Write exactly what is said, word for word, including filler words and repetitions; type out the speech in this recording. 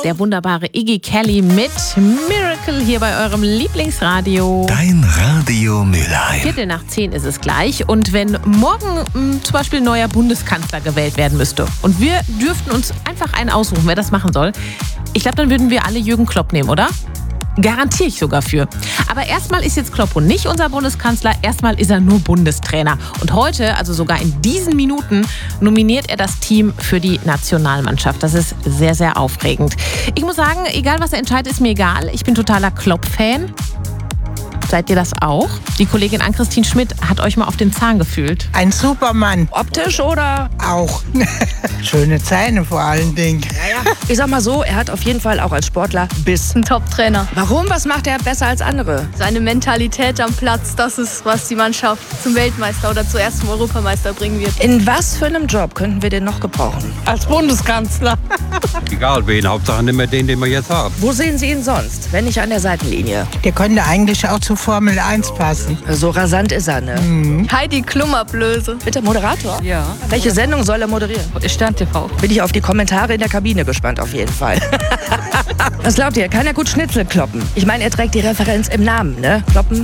Der wunderbare Iggy Kelly mit Miracle hier bei eurem Lieblingsradio. Dein Radio Mülheim. Viertel nach zehn ist es gleich. Und wenn morgen mh, zum Beispiel neuer Bundeskanzler gewählt werden müsste und wir dürften uns einfach einen aussuchen, wer das machen soll, ich glaube, dann würden wir alle Jürgen Klopp nehmen, oder? Garantiere ich sogar für. Aber erstmal ist jetzt Kloppo nicht unser Bundeskanzler, erstmal ist er nur Bundestrainer. Und heute, also sogar in diesen Minuten, nominiert er das Team für die Nationalmannschaft. Das ist sehr, sehr aufregend. Ich muss sagen, egal was er entscheidet, ist mir egal. Ich bin totaler Klopp-Fan. Seid ihr das auch? Die Kollegin Ann-Christine Schmidt hat euch mal auf den Zahn gefühlt. Ein Supermann. Optisch oder? Auch. Schöne Zähne vor allen Dingen. Ja, ja. Ich sag mal so, er hat auf jeden Fall auch als Sportler Biss. Ein Top-Trainer. Warum? Was macht er besser als andere? Seine Mentalität am Platz, das ist, was die Mannschaft zum Weltmeister oder zuerst zum Europameister bringen wird. In was für einem Job könnten wir den noch gebrauchen? Als Bundeskanzler. Egal wen, Hauptsache nicht mehr den, den wir jetzt haben. Wo sehen Sie ihn sonst, wenn nicht an der Seitenlinie? Der könnte eigentlich auch zur Formel eins passen. So rasant ist er, ne? Mhm. Heidi Klum-Ablöse. Bitte, Moderator? Ja. Welche Sendung soll er moderieren? Stern T V. Bin ich auf die Kommentare in der Kabine gespannt, auf jeden Fall. Was glaubt ihr? Kann er gut Schnitzel kloppen? Ich meine, er trägt die Referenz im Namen, ne? Kloppen